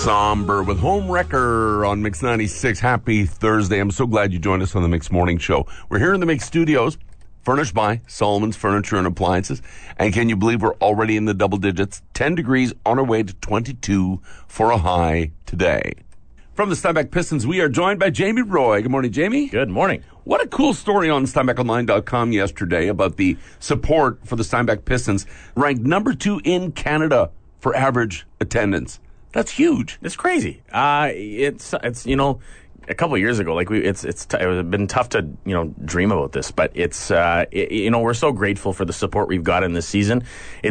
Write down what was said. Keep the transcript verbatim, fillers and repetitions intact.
Somber with Homewrecker on Mix ninety-six. Happy Thursday. I'm so glad you joined us on the Mix Morning Show. We're here in the Mix Studios, furnished by Solomon's Furniture and Appliances. And can you believe we're already in the double digits? ten degrees on our way to twenty-two for a high today. From the Steinbach Pistons, we are joined by Jamie Roy. Good morning, Jamie. Good morning. What a cool story on Steinbach Online dot com yesterday about the support for the Steinbach Pistons, ranked number two in Canada for average attendance. That's huge. It's crazy. Uh, it's it's you know, a couple of years ago, like we, it's it's t- it's been tough to you know dream about this, but it's uh, it, you know we're so grateful for the support we've got in this season. It's